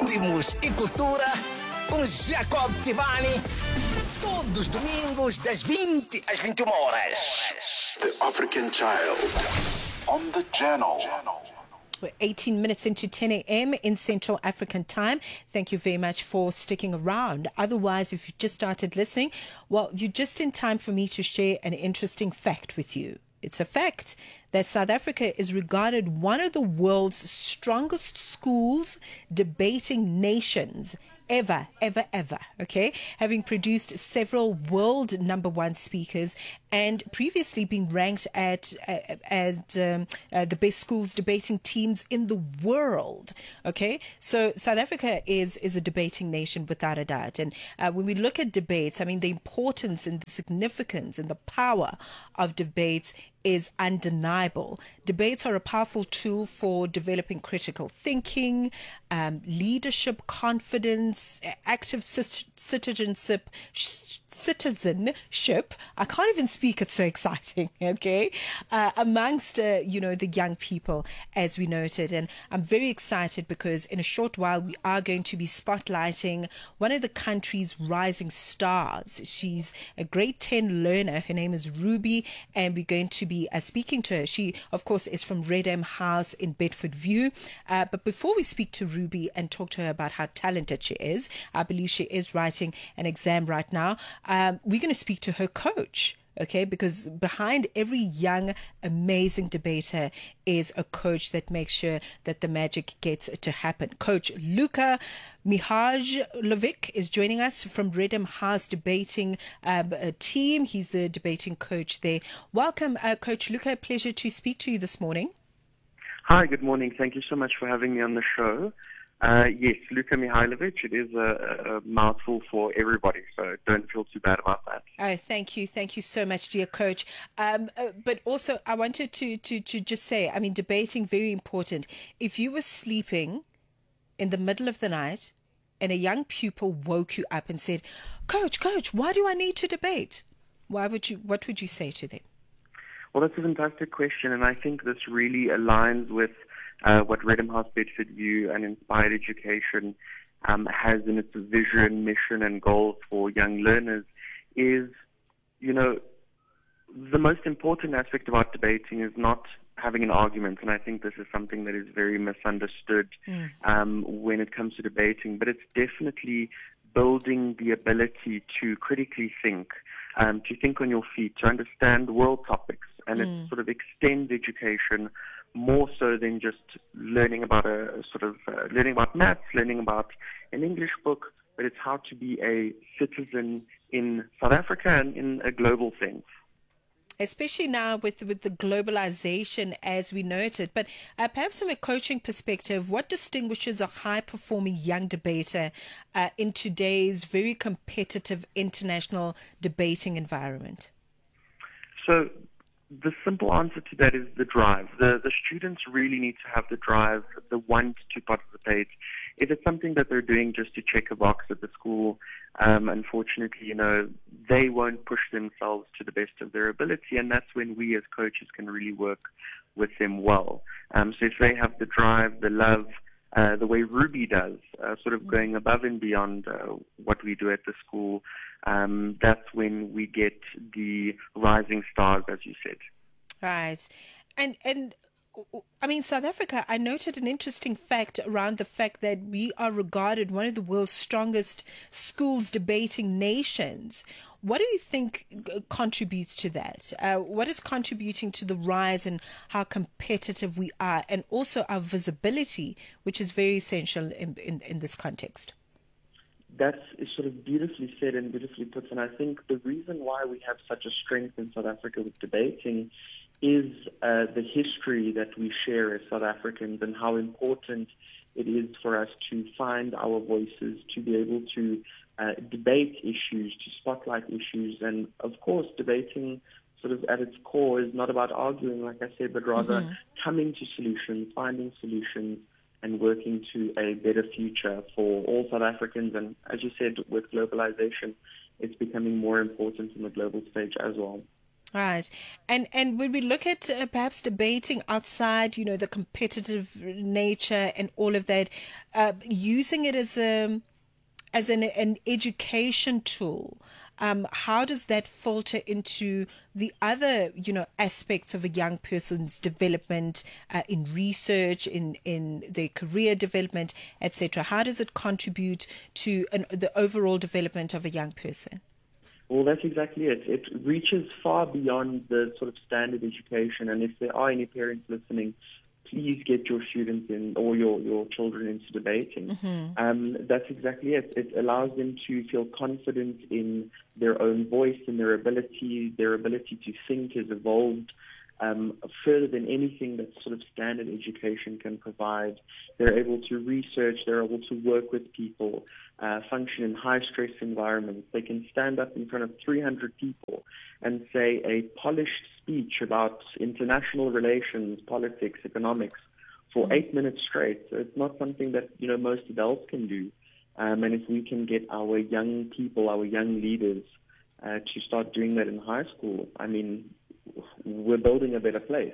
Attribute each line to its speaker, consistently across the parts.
Speaker 1: Ritmos e Cultura com Jacob Tivani. Todos os domingos, das 20 às 21 horas.
Speaker 2: The African Child on the channel.
Speaker 3: We're 18 minutes into 10 a.m. in Central African time. Thank you very much for sticking around. Otherwise, if you just started listening, well, you're just in time for me to share an interesting fact with you. It's a fact that South Africa is regarded one of the world's strongest schools debating nations ever, okay? Having produced several world number one speakers and previously been ranked as the best schools debating teams in the world, okay? So South Africa is a debating nation without a doubt. And when we look at debates, I mean, the importance and the significance and the power of debates is undeniable. Debates are a powerful tool for developing critical thinking, leadership, confidence, active citizenship. I can't even speak, it's so exciting, okay? Amongst, the young people, as we noted. And I'm very excited because in a short while, we are going to be spotlighting one of the country's rising stars. She's a grade 10 learner. Her name is Ruby, and we're going to be speaking to her. She, of course, is from Redham House in Bedford View. But before we speak to Ruby and talk to her about how talented she is, I believe she is writing an exam right now. We're going to speak to her coach, okay? Because behind every young, amazing debater is a coach that makes sure that the magic gets to happen. Coach Luka Mihajlovic is joining us from Redham House debating team. He's the debating coach there. Welcome, Coach Luka. Pleasure to speak to you this morning.
Speaker 4: Hi, good morning. Thank you so much for having me on the show. Yes, Luka Mihajlovic. It is a mouthful for everybody, so don't feel too bad about that.
Speaker 3: Oh, thank you. Thank you so much, dear coach. But also, I wanted to just say, I mean, debating, very important. If you were sleeping in the middle of the night and a young pupil woke you up and said, Coach, why do I need to debate? What would you say to them?
Speaker 4: Well, that's a fantastic question, and I think this really aligns with what Redham House Bedford View and Inspired Education has in its vision, mission, and goals for young learners is, the most important aspect about debating is not having an argument, and I think this is something that is very misunderstood when it comes to debating, but it's definitely building the ability to critically think, to think on your feet, to understand world topics, and it sort of extends education more so than just learning about learning about maths, learning about an English book, but it's how to be a citizen in South Africa and in a global sense.
Speaker 3: Especially now with the globalization, as we noted. But perhaps from a coaching perspective, what distinguishes a high-performing young debater in today's very competitive international debating environment?
Speaker 4: So the simple answer to that is the drive. The students really need to have the drive, the want to participate. If it's something that they're doing just to check a box at the school, unfortunately, they won't push themselves to the best of their ability, and that's when we as coaches can really work with them well. So if they have the drive, the love, the way Ruby does, sort of going above and beyond what we do at the school, that's when we get the rising stars, as you said.
Speaker 3: Right. And I mean, South Africa, I noted an interesting fact around the fact that we are regarded one of the world's strongest schools debating nations. What do you think contributes to that? What is contributing to the rise and how competitive we are, and also our visibility, which is very essential in this context?
Speaker 4: That's sort of beautifully said and beautifully put. And I think the reason why we have such a strength in South Africa with debating is the history that we share as South Africans and how important it is for us to find our voices, to be able to debate issues, to spotlight issues. And of course, debating sort of at its core is not about arguing, like I said, but rather coming to solutions, finding solutions, and working to a better future for all South Africans. And as you said, with globalization, it's becoming more important in the global stage as well.
Speaker 3: Right. And when we look at perhaps debating outside, the competitive nature and all of that, using it as an education tool, how does that filter into the other, aspects of a young person's development, in research, in their career development, etc.? How does it contribute to the overall development of a young person?
Speaker 4: Well, that's exactly it. It reaches far beyond the sort of standard education. And if there are any parents listening, please get your students in or your children into debating. That's exactly it. It allows them to feel confident in their own voice and their ability to think has evolved further than anything that sort of standard education can provide. They're able to research, they're able to work with people, function in high-stress environments. They can stand up in front of 300 people and say a polished speech about international relations, politics, economics for 8 minutes straight. So it's not something that, most adults can do. And if we can get our young people, our young leaders, to start doing that in high school, I mean, we're building a better place.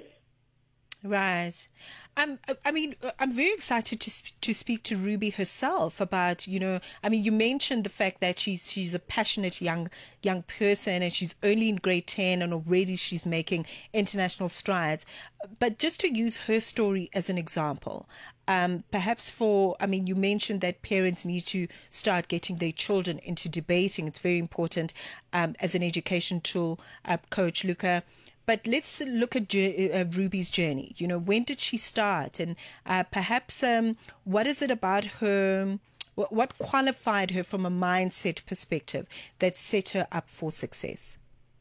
Speaker 3: Right. I'm very excited to speak to Ruby herself about, you mentioned the fact that she's a passionate young person, and she's only in grade 10 and already she's making international strides. But just to use her story as an example, perhaps you mentioned that parents need to start getting their children into debating. It's very important as an education tool, Coach Luca. But let's look at Ruby's journey. When did she start? And perhaps what is it about her, what qualified her from a mindset perspective that set her up for success?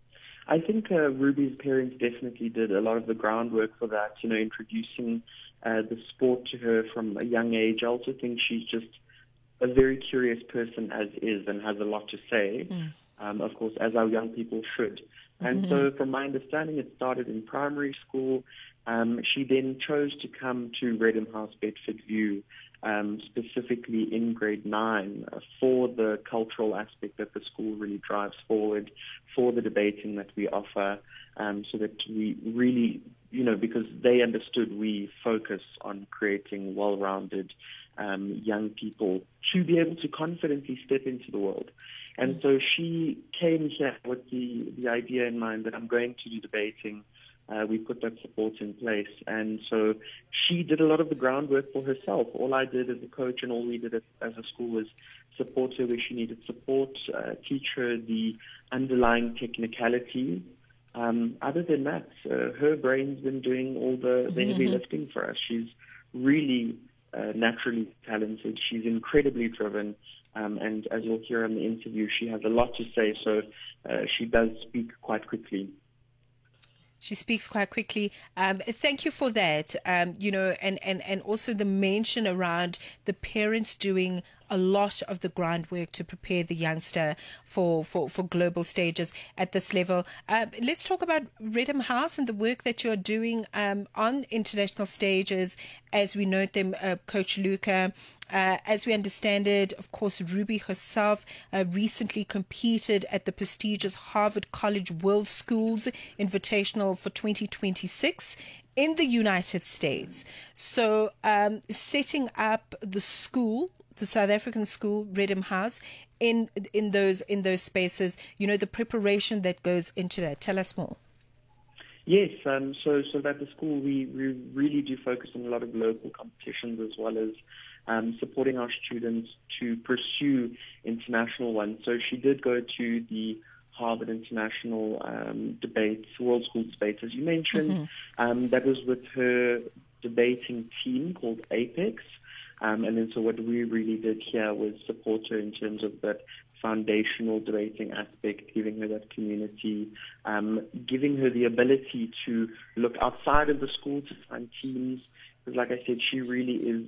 Speaker 4: I think Ruby's parents definitely did a lot of the groundwork for that, introducing the sport to her from a young age. I also think she's just a very curious person as is and has a lot to say, of course, as our young people should. And so from my understanding, it started in primary school. She then chose to come to Redham House, Bedford View, specifically in grade 9 for the cultural aspect that the school really drives forward, for the debating that we offer, so that we really, because they understood we focus on creating well-rounded young people to be able to confidently step into the world. And so she came here with the idea in mind that I'm going to do debating. We put that support in place. And so she did a lot of the groundwork for herself. All I did as a coach and all we did as a school was support her where she needed support, teach her the underlying technicalities. Other than that, her brain's been doing all the heavy lifting for us. She's really naturally talented. She's incredibly driven. And as you'll hear in the interview, she has a lot to say, so she does speak quite quickly.
Speaker 3: She speaks quite quickly. Thank you for that. And also the mention around the parents doing a lot of the groundwork to prepare the youngster for global stages at this level. Let's talk about Redham House and the work that you're doing on international stages, as we note them, Coach Luca. As we understand it, of course, Ruby herself recently competed at the prestigious Harvard College World Schools Invitational for 2026 in the United States. So setting up the school, the South African school, Redham House, in those spaces, the preparation that goes into that. Tell us more.
Speaker 4: Yes, so at the school we really do focus on a lot of local competitions as well as supporting our students to pursue international ones. So she did go to the Harvard International debates, World School debates, as you mentioned. That was with her debating team called Apex. And then so what we really did here was support her in terms of that foundational debating aspect, giving her that community, giving her the ability to look outside of the school to find teams. Because like I said, she really is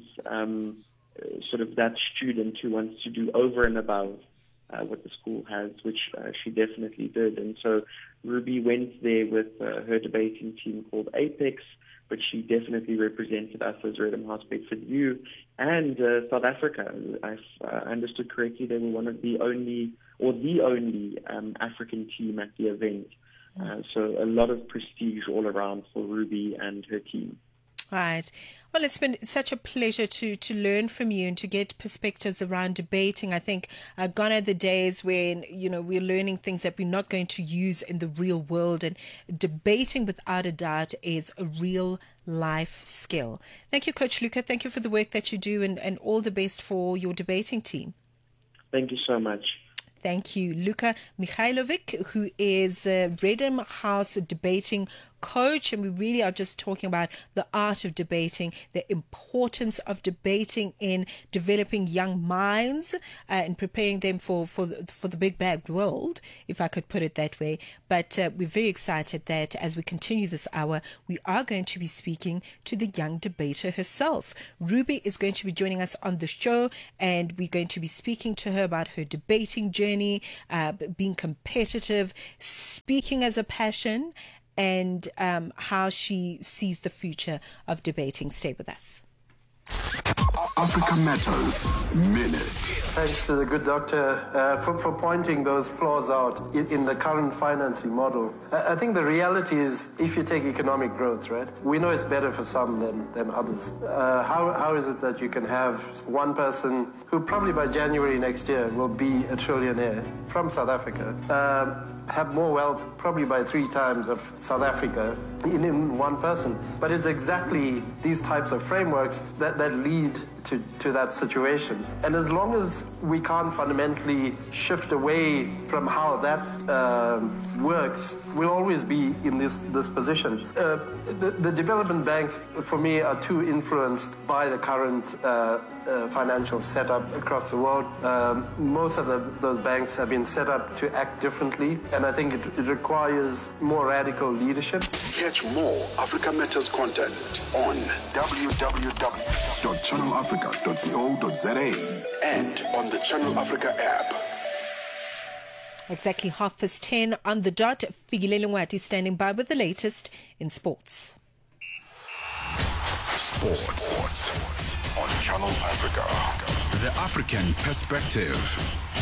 Speaker 4: sort of that student who wants to do over and above what the school has, which she definitely did. And so Ruby went there with her debating team called Apex, but she definitely represented us as Redham House Bedford View and South Africa. If I understood correctly, they were one of the only African team at the event. So a lot of prestige all around for Ruby and her team.
Speaker 3: Right. Well, it's been such a pleasure to learn from you and to get perspectives around debating. I think gone are the days when, we're learning things that we're not going to use in the real world, and debating without a doubt is a real life skill. Thank you, Coach Luca. Thank you for the work that you do, and all the best for your debating team.
Speaker 4: Thank you so much.
Speaker 3: Thank you. Luka Mikhailovic, who is Redham House debating coach, and we really are just talking about the art of debating, the importance of debating in developing young minds and preparing them for the big bad world, if I could put it that way. But we're very excited that as we continue this hour, we are going to be speaking to the young debater herself. Ruby is going to be joining us on the show, and we're going to be speaking to her about her debating journey, being competitive, speaking as a passion, and how she sees the future of debating. Stay with us.
Speaker 2: Africa Matters Minute.
Speaker 5: Thanks to the good doctor for pointing those flaws out in the current financing model. I think the reality is, if you take economic growth, right, we know it's better for some than others. How is it that you can have one person who probably by January next year will be a trillionaire from South Africa, have more wealth probably by 3 times of South Africa in one person? But it's exactly these types of frameworks that lead to that situation. And as long as we can't fundamentally shift away from how that works, we'll always be in this position. The development banks, for me, are too influenced by the current financial setup across the world. Most of those banks have been set up to act differently, and I think it requires more radical leadership.
Speaker 2: Catch more Africa Matters content on www.channelafrica.co.za and on the Channel Africa app.
Speaker 3: Exactly 10:30 on the dot. Figilele Ngwati standing by with the latest in sports.
Speaker 2: Sports on Channel Africa. The African perspective.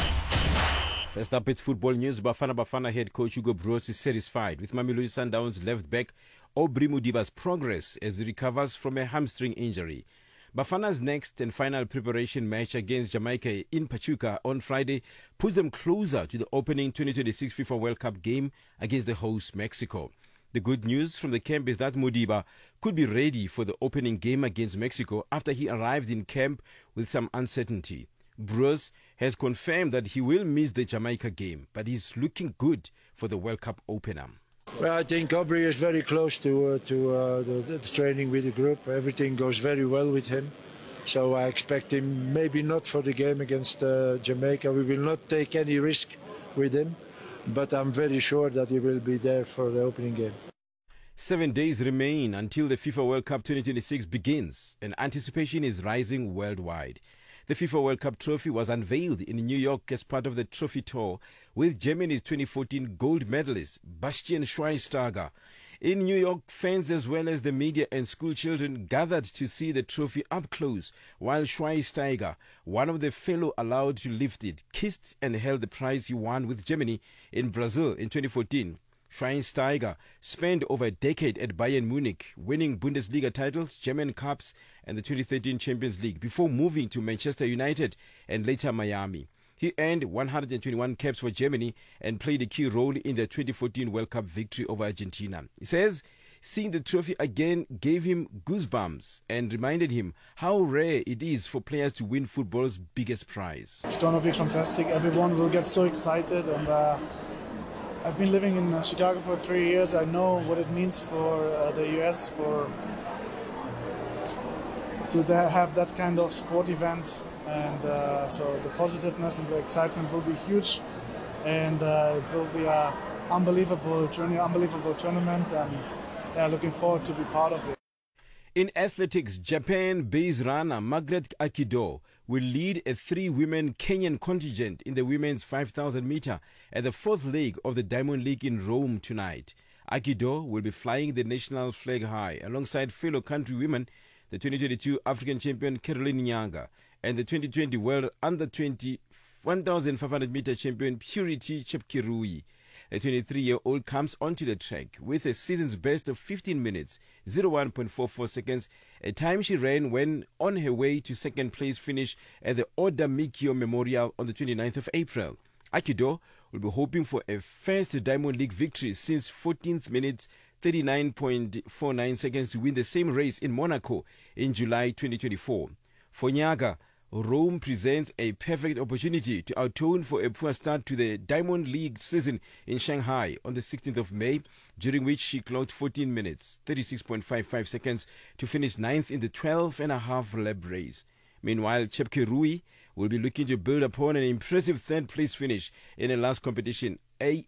Speaker 6: First up, it's football news. Bafana head coach Hugo Broos is satisfied with Mamelodi Sundowns left back Aubrey Mudiba's progress as he recovers from a hamstring injury. Bafana's next and final preparation match against Jamaica in Pachuca on Friday puts them closer to the opening 2026 FIFA World Cup game against the host Mexico. The good news from the camp is that Mudiba could be ready for the opening game against Mexico after he arrived in camp with some uncertainty. Broos has confirmed that he will miss the Jamaica game, but he's looking good for the World Cup opener.
Speaker 7: Well, I think Aubrey is very close to the training with the group. Everything goes very well with him. So I expect him maybe not for the game against Jamaica. We will not take any risk with him, but I'm very sure that he will be there for the opening game.
Speaker 6: 7 days remain until the FIFA World Cup 2026 begins, and anticipation is rising worldwide. The FIFA World Cup trophy was unveiled in New York as part of the trophy tour with Germany's 2014 gold medalist Bastian Schweinsteiger. In New York, fans as well as the media and school children gathered to see the trophy up close, while Schweinsteiger, one of the fellow allowed to lift it, kissed and held the prize he won with Germany in Brazil in 2014. Schweinsteiger spent over a decade at Bayern Munich, winning Bundesliga titles, German Cups, and the 2013 Champions League before moving to Manchester United and later Miami. He earned 121 caps for Germany and played a key role in the 2014 World Cup victory over Argentina. He says seeing the trophy again gave him goosebumps and reminded him how rare it is for players to win football's biggest prize.
Speaker 8: It's going to be fantastic. Everyone will get so excited, and I've been living in Chicago for 3 years. I know what it means for the US to have that kind of sport event, and so the positiveness and the excitement will be huge, and it will be an unbelievable journey, unbelievable tournament, and looking forward to be part of it.
Speaker 6: In athletics, Japan-based runner Margaret Akido will lead a 3-women Kenyan contingent in the women's 5,000 meter at the 4th leg of the Diamond League in Rome tonight. Akido will be flying the national flag high alongside fellow countrywomen, the 2022 African champion Caroline Nyanga and the 2020 World Under-20 1,500 meter champion Purity Chepkirui. A 23-year-old comes onto the track with a season's best of 15 minutes, 01.44 seconds, a time she ran when on her way to second place finish at the Oda Mikio Memorial on the 29th of April. Akido will be hoping for a first Diamond League victory since 14th minutes, 39.49 seconds to win the same race in Monaco in July 2024. For Nyaga, Rome presents a perfect opportunity to atone for a poor start to the Diamond League season in Shanghai on the 16th of May, during which she clocked 14 minutes, 36.55 seconds to finish 9th in the 12.5 lap race. Meanwhile, Chepke Rui will be looking to build upon an impressive third-place finish in the last competition,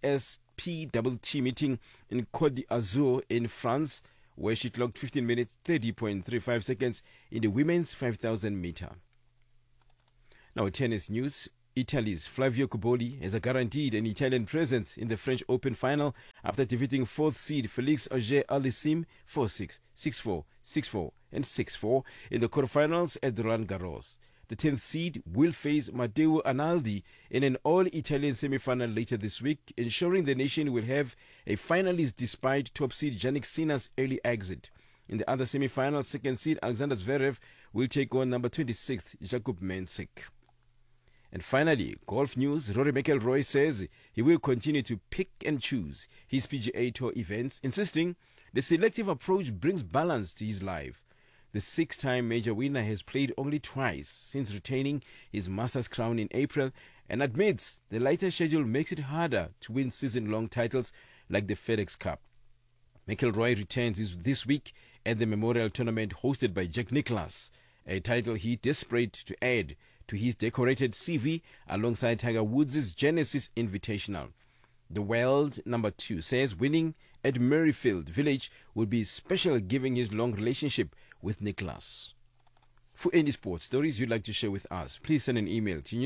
Speaker 6: ASPWT meeting in Côte d'Azur in France, where she clocked 15 minutes, 30.35 seconds in the women's 5,000 meter. Now, tennis news. Italy's Flavio Cobolli has guaranteed an Italian presence in the French Open final after defeating fourth seed Felix Auger-Aliassime 4-6, 6-4, 6-4 and 6-4 in the quarterfinals at Roland Garros. The 10th seed will face Matteo Analdi in an all-Italian semi-final later this week, ensuring the nation will have a finalist despite top seed Jannik Sinner's early exit. In the other semi-final, second seed Alexander Zverev will take on number 26 Jakub Mensik. And finally, golf news. Rory McIlroy says he will continue to pick and choose his PGA Tour events, insisting the selective approach brings balance to his life. The six-time major winner has played only twice since retaining his Masters crown in April and admits the lighter schedule makes it harder to win season-long titles like the FedEx Cup. McIlroy returns this week at the Memorial Tournament hosted by Jack Nicklaus, a title he desperate to add to his decorated CV alongside Tiger Woods' Genesis Invitational. The world number 2 says winning at Merrifield Village would be special given his long relationship with Nicklaus. For any sports stories you'd like to share with us, please send an email to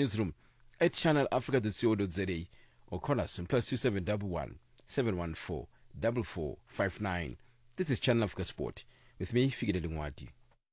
Speaker 6: newsroom@channelafrica.co.za or call us on +2711 714 4459. This is Channel Africa Sport with me, Figile Lingwati.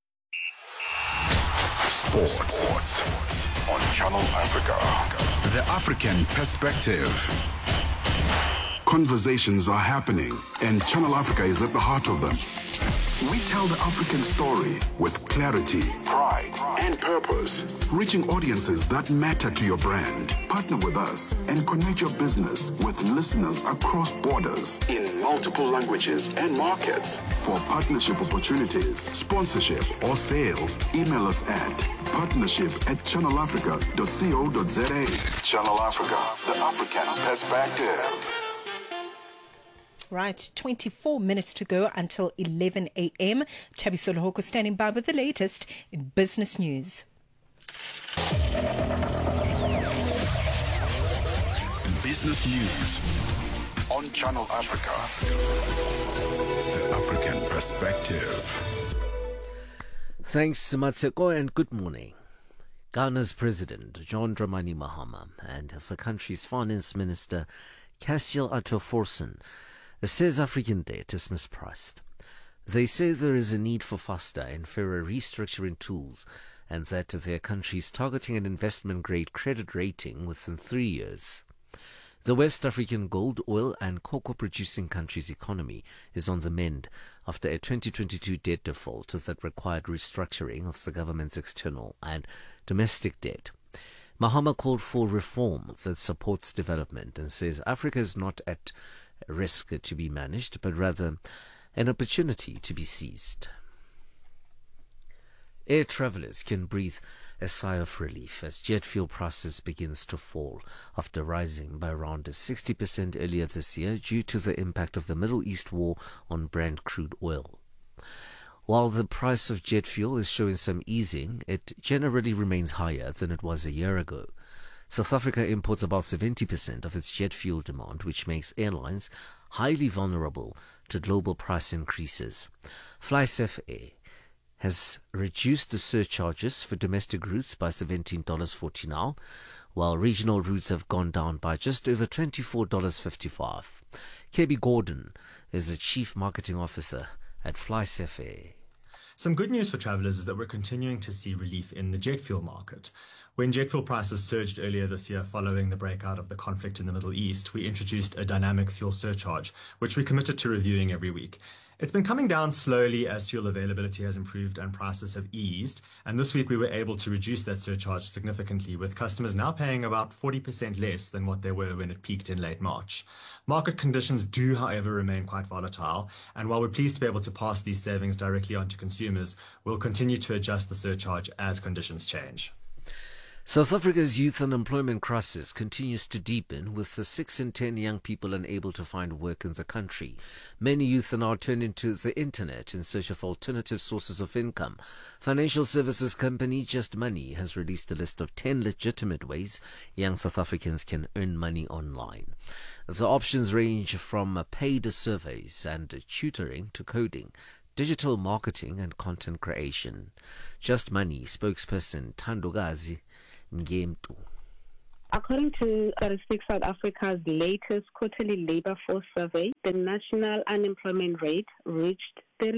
Speaker 2: Sports on Channel Africa. The African perspective. Conversations are happening, and Channel Africa is at the heart of them. We tell the African story with clarity, pride, and purpose, reaching audiences that matter to your brand. Partner with us and connect your business with listeners across borders in multiple languages and markets. For partnership opportunities, sponsorship, or sales, email us at partnership@channelafrica.co.za. Channel Africa, the African perspective.
Speaker 3: Right, 24 minutes to go until 11 a.m. Tabiso Lohoko standing by with the latest in business news.
Speaker 2: Business news on Channel Africa. The African perspective.
Speaker 9: Thanks, Matseko, and good morning. Ghana's President, John Dramani Mahama, and the country's Finance Minister, Cassiel Ato-Forson, says African debt is mispriced. They say there is a need for faster and fairer restructuring tools and that their country is targeting an investment-grade credit rating within 3 years. The West African gold, oil and cocoa-producing country's economy is on the mend after a 2022 debt default that required restructuring of the government's external and domestic debt. Mahama called for reform that supports development and says Africa is not at risk to be managed, but rather an opportunity to be seized. Air travellers can breathe a sigh of relief as jet fuel prices begins to fall after rising by around 60% earlier this year due to the impact of the Middle East war on Brent crude oil. While the price of jet fuel is showing some easing, it generally remains higher than it was a year ago. South Africa imports about 70% of its jet fuel demand, which makes airlines highly vulnerable to global price increases. FlySafair has reduced the surcharges for domestic routes by $17.40 now, while regional routes have gone down by just over $24.55. KB Gordon is the Chief Marketing Officer at FlySafair.
Speaker 10: Some good news for travellers is that we're continuing to see relief in the jet fuel market. When jet fuel prices surged earlier this year following the breakout of the conflict in the Middle East, we introduced a dynamic fuel surcharge, which we committed to reviewing every week. It's been coming down slowly as fuel availability has improved and prices have eased. And this week we were able to reduce that surcharge significantly, with customers now paying about 40% less than what they were when it peaked in late March. Market conditions do, however, remain quite volatile. And while we're pleased to be able to pass these savings directly on to consumers, we'll continue to adjust the surcharge as conditions change.
Speaker 9: South Africa's youth unemployment crisis continues to deepen, with the 6 in 10 young people unable to find work in the country. Many youth are now turning to the internet in search of alternative sources of income. Financial services company Just Money has released a list of 10 legitimate ways young South Africans can earn money online. The options range from paid surveys and tutoring to coding, digital marketing and content creation. Just Money spokesperson Thandokazi Ngemtu.
Speaker 11: According to Statistics South Africa's latest quarterly labor force survey, the national unemployment rate reached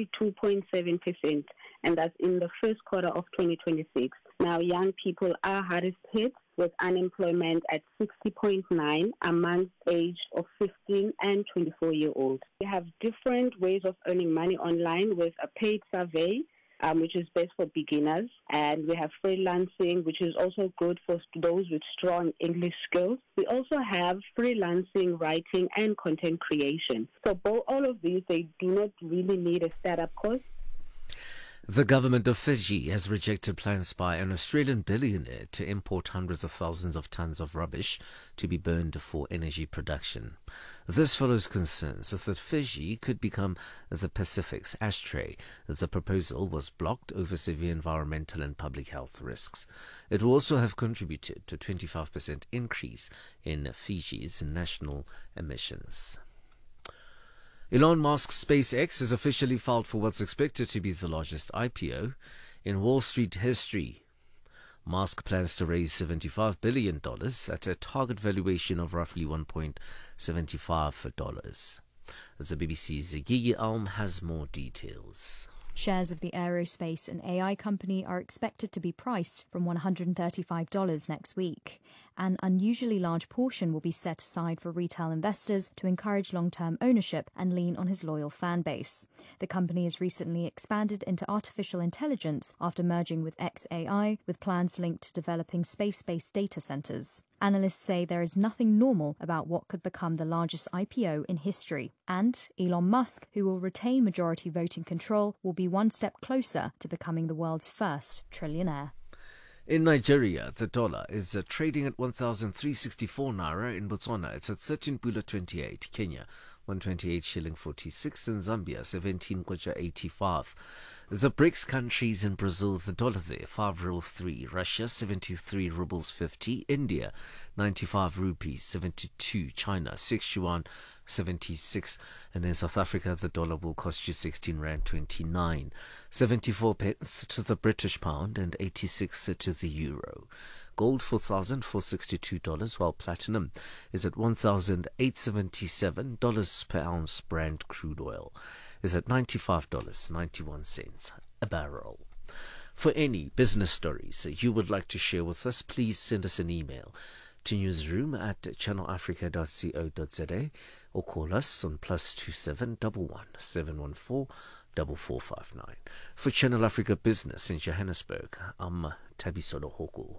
Speaker 11: 32.7%, and that's in the first quarter of 2026. Now, young people are hardest hit, with unemployment at 60.9 amongst age of 15 and 24-year-olds. We have different ways of earning money online, with a paid survey, which is best for beginners, and we have freelancing, which is also good for those with strong English skills. We also have freelancing, writing, and content creation. So all of these, they do not really need a startup cost.
Speaker 9: The government of Fiji has rejected plans by an Australian billionaire to import hundreds of thousands of tons of rubbish to be burned for energy production. This follows concerns that Fiji could become the Pacific's ashtray. The proposal was blocked over severe environmental and public health risks. It will also have contributed to a 25% increase in Fiji's national emissions. Elon Musk's SpaceX has officially filed for what's expected to be the largest IPO in Wall Street history. Musk plans to raise $75 billion at a target valuation of roughly $1.75. The BBC's Gigi Alm has more details.
Speaker 12: Shares of the aerospace and AI company are expected to be priced from $135 next week. An unusually large portion will be set aside for retail investors to encourage long-term ownership and lean on his loyal fan base. The company has recently expanded into artificial intelligence after merging with xAI, with plans linked to developing space-based data centers. Analysts say there is nothing normal about what could become the largest IPO in history. And Elon Musk, who will retain majority voting control, will be one step closer to becoming the world's first trillionaire.
Speaker 9: In Nigeria, the dollar is trading at 1,364 naira. In Botswana, it's at 13.28. Kenya, 128 shilling 46. In Zambia, 17 kwacha 85. The BRICS countries in Brazil, the dollar there, 5 rubles 3. Russia, 73 rubles 50. India, 95 rupees 72. China, 6 yuan 76. And in South Africa, the dollar will cost you 16 rand 29. 74 pence to the British pound and 86 to the euro. Gold $4,462, while platinum is at $1,877 per ounce. Brent crude oil is at $95.91 a barrel. For any business stories you would like to share with us, please send us an email to newsroom@channelafrica.co.za or call us on +27 11 714 4459. For Channel Africa Business in Johannesburg, I'm Thabiso Lohoko.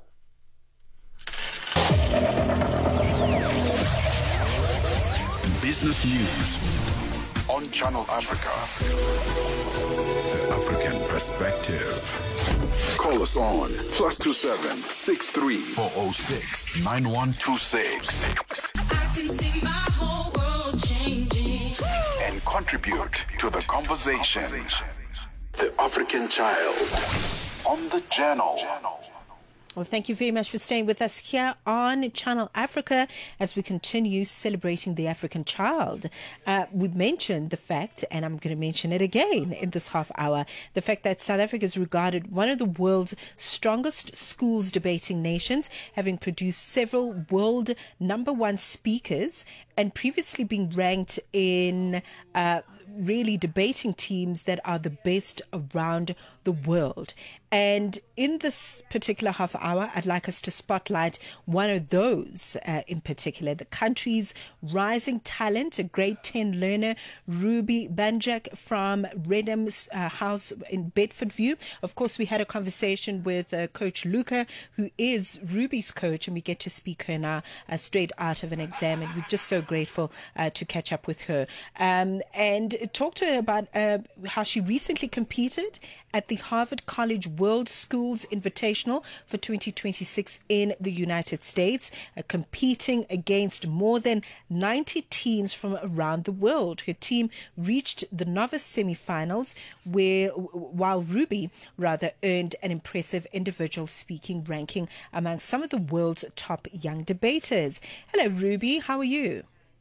Speaker 2: Business News on Channel Africa. The African Perspective. Call us on +27 63 406 9126.
Speaker 13: I can see my whole world changing.
Speaker 2: And contribute to the conversation. The African Child on the channel.
Speaker 3: Well, thank you very much for staying with us here on Channel Africa as we continue celebrating the African child. We mentioned the fact, and I'm going to mention it again in this half hour, the fact that South Africa is regarded one of the world's strongest schools debating nations, having produced several world #1 speakers and previously being ranked in really debating teams that are the best around the world. And in this particular half hour, I'd like us to spotlight one of those in particular, the country's rising talent, a grade 10 learner, Ruby Banjak from Redham's House in Bedfordview. Of course, we had a conversation with Coach Luca, who is Ruby's coach, and we get to speak her now straight out of an exam. And we're just so grateful to catch up with her and talk to her about how she recently competed at the Harvard College World Schools Invitational for 2026 in the United States, competing against more than 90 teams from around the world. Her team reached the novice semifinals, while Ruby earned an impressive individual speaking ranking among some of the world's top young debaters. Hello, Ruby. How are you?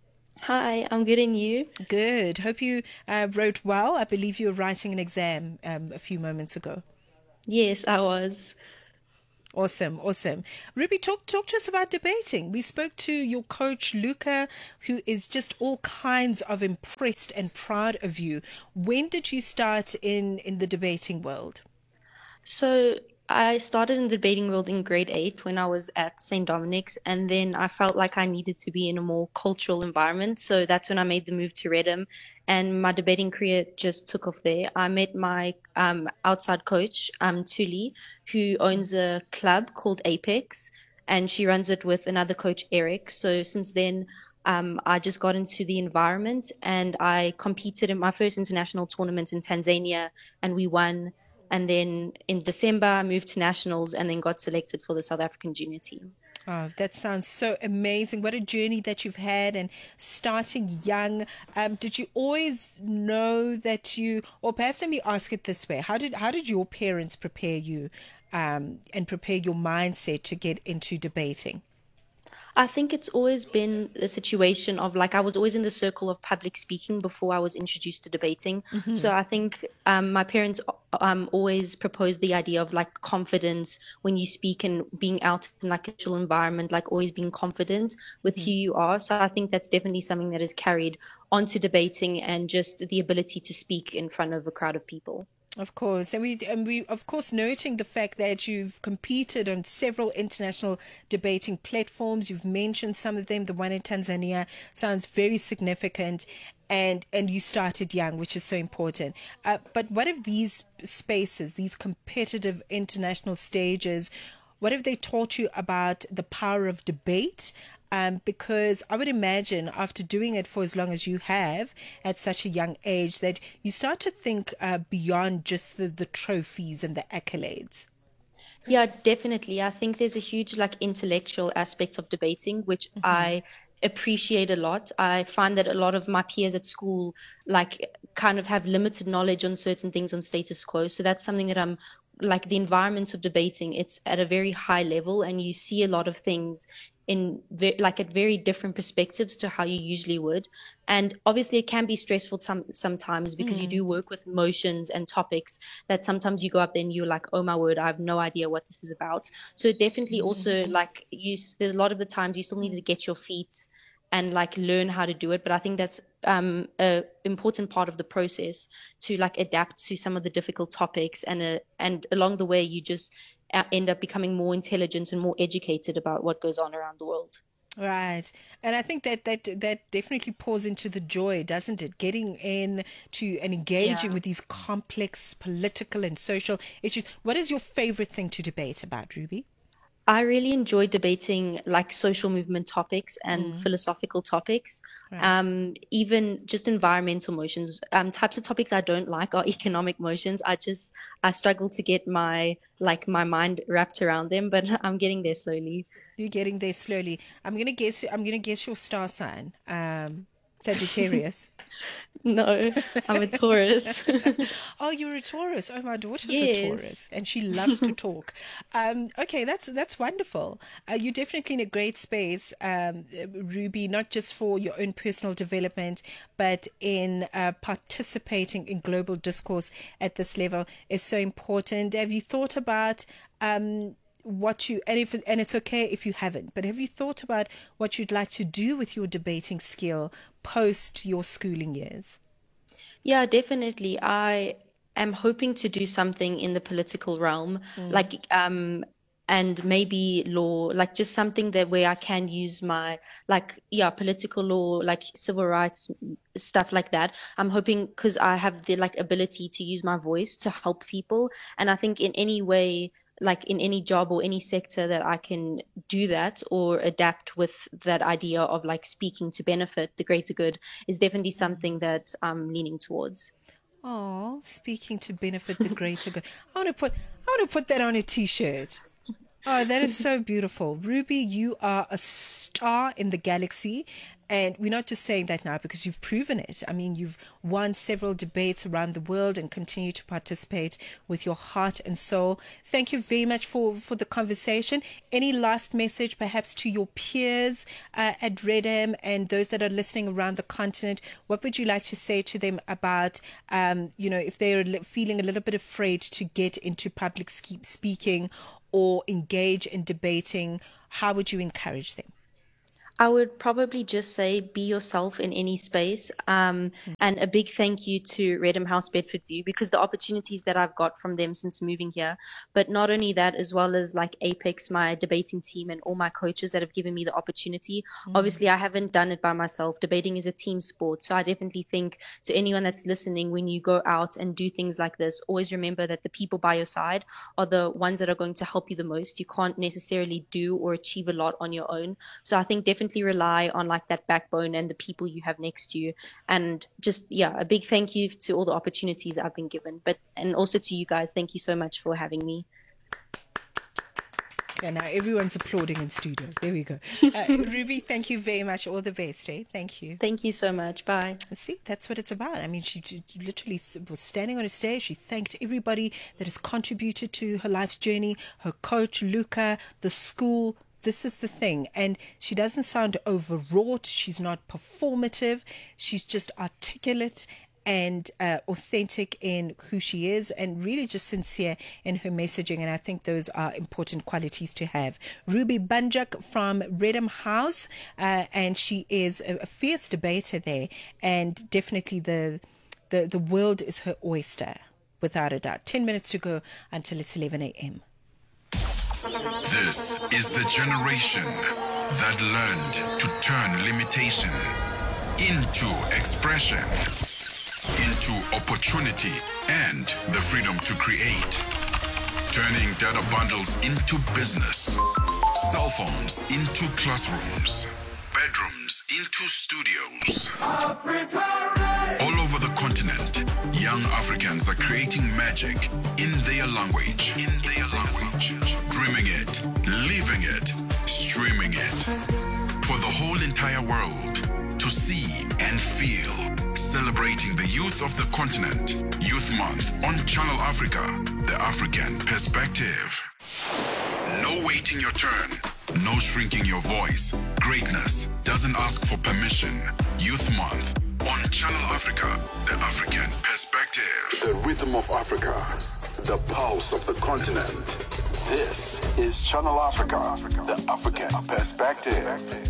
Speaker 14: Hi, I'm good, and you?
Speaker 3: Good. Hope you wrote well. I believe you were writing an exam a few moments ago.
Speaker 14: Yes, I was.
Speaker 3: Awesome. Ruby, talk to us about debating. We spoke to your coach, Luca, who is just all kinds of impressed and proud of you. When did you start in the debating world?
Speaker 14: So I started in the debating world in grade 8 when I was at St. Dominic's, and then I felt like I needed to be in a more cultural environment. So that's when I made the move to Redham, and my debating career just took off there. I met my outside coach, Tuli, who owns a club called Apex, and she runs it with another coach, Eric. So since then, I just got into the environment, and I competed in my first international tournament in Tanzania, and we won. And then in December, I moved to nationals and then got selected for the South African junior team.
Speaker 3: Oh, that sounds so amazing. What a journey that you've had, and starting young. Did you always know that or perhaps let me ask it this way. How did your parents prepare you and prepare your mindset to get into debating?
Speaker 14: I think it's always been a situation of I was always in the circle of public speaking before I was introduced to debating.
Speaker 3: Mm-hmm.
Speaker 14: So I think my parents always proposed the idea of confidence when you speak and being out in a social environment, always being confident with who you are. So I think that's definitely something that is carried onto debating, and just the ability to speak in front of a crowd of people.
Speaker 3: Of course. And we of course noting the fact that you've competed on several international debating platforms. You've mentioned some of them. The one in Tanzania sounds very significant, and you started young, which is so important. But what if these spaces, these competitive international stages, what have they taught you about the power of debate? Because I would imagine after doing it for as long as you have at such a young age that you start to think beyond just the trophies and the accolades.
Speaker 14: Yeah, definitely. I think there's a huge intellectual aspect of debating, which I appreciate a lot. I find that a lot of my peers at school kind of have limited knowledge on certain things on status quo. So that's something that I'm the environment of debating. It's at a very high level, and you see a lot of things in at very different perspectives to how you usually would. And obviously it can be stressful sometimes, because you do work with emotions and topics that sometimes you go up there and you're like, oh my word, I have no idea what this is about. So definitely also there's a lot of the times you still need to get your feet and learn how to do it. But I think that's a important part of the process to adapt to some of the difficult topics, and along the way you just end up becoming more intelligent and more educated about what goes on around the world.
Speaker 3: Right. And I think that definitely pours into the joy, doesn't it? Getting into and engaging with these complex political and social issues. What is your favorite thing to debate about, Ruby?
Speaker 14: I really enjoy debating social movement topics and philosophical topics, even just environmental motions. Types of topics I don't like are economic motions. I struggle to get my mind wrapped around them, but I'm getting there slowly.
Speaker 3: You're getting there slowly. I'm gonna guess your star sign. Sagittarius.
Speaker 14: No, I'm a Taurus.
Speaker 3: Oh, you're a Taurus. Oh, my daughter's
Speaker 14: Yes.
Speaker 3: a Taurus, and she loves to talk. Okay, that's wonderful. You're definitely in a great space, Ruby, not just for your own personal development, but in participating in global discourse at this level is so important. Have you thought about what you and it's okay if you haven't, but have you thought about what you'd like to do with your debating skill post your schooling years?
Speaker 14: Yeah, definitely. I am hoping to do something in the political realm, and maybe law, like just something that where I can use my political law, like civil rights stuff like that. I'm hoping because I have the ability to use my voice to help people, and I think in any way, like in any job or any sector that I can do that or adapt with that idea of speaking to benefit the greater good is definitely something that I'm leaning towards.
Speaker 3: Oh, speaking to benefit the greater good. I want to put that on a t-shirt. Oh, that is so beautiful. Ruby, you are a star in the galaxy. And we're not just saying that now because you've proven it. I mean, you've won several debates around the world and continue to participate with your heart and soul. Thank you very much for the conversation. Any last message perhaps to your peers at Redem and those that are listening around the continent? What would you like to say to them about, if they're feeling a little bit afraid to get into public speaking or engage in debating? How would you encourage them?
Speaker 14: I would probably just say be yourself in any space. And a big thank you to Redem House Bedford View, because the opportunities that I've got from them since moving here, but not only that, as well as Apex, my debating team, and all my coaches that have given me the opportunity. Obviously, I haven't done it by myself. Debating is a team sport. So I definitely think to anyone that's listening, when you go out and do things like this, always remember that the people by your side are the ones that are going to help you the most. You can't necessarily do or achieve a lot on your own. So I think definitely rely on that backbone and the people you have next to you, and just a big thank you to all the opportunities I've been given, and also to you guys. Thank you so much for having me.
Speaker 3: Yeah, now everyone's applauding in studio. There we go. Ruby, thank you very much. All the best. Thank you.
Speaker 14: Thank you so much. Bye.
Speaker 3: See, that's what it's about. I mean, she literally was standing on a stage. She thanked everybody that has contributed to her life's journey, her coach, Luca, the school. This is the thing. And she doesn't sound overwrought. She's not performative. She's just articulate and authentic in who she is, and really just sincere in her messaging. And I think those are important qualities to have. Ruby Banjak from Redem House, and she is a fierce debater there, and definitely the world is her oyster, without a doubt. 10 minutes to go until it's 11 a.m.
Speaker 2: This is the generation that learned to turn limitation into expression, into opportunity and the freedom to create. Turning data bundles into business, cell phones into classrooms, bedrooms into studios. All over the continent, young Africans are creating magic in their language. Dreaming it, living it, streaming it. For the whole entire world to see and feel. Celebrating the youth of the continent. Youth Month on Channel Africa, the African perspective. No waiting your turn. No shrinking your voice. Greatness doesn't ask for permission. Youth Month on Channel Africa, the African perspective. The rhythm of Africa, the pulse of the continent. This is Channel Africa, the African perspective.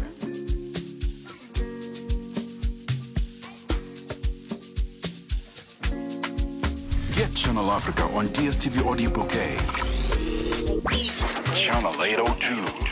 Speaker 2: Get Channel Africa on DSTV Audio Bouquet. Channel 802.